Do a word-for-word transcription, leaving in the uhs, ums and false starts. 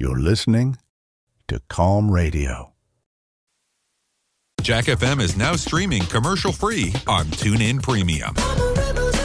You're listening to Calm Radio. Jack F M is now streaming commercial-free on TuneIn Premium.